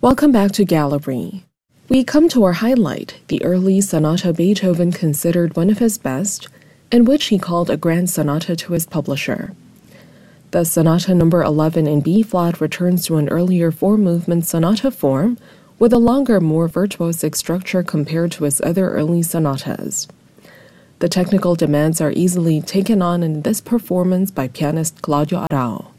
Welcome back to Gallery. We come to our highlight, the early sonata Beethoven considered one of his best, and which he called a grand sonata to his publisher. The Sonata No. 11 in B-flat returns to an earlier four-movement sonata form with a longer, more virtuosic structure compared to his other early sonatas. The technical demands are easily taken on in this performance by pianist Claudio Arrau.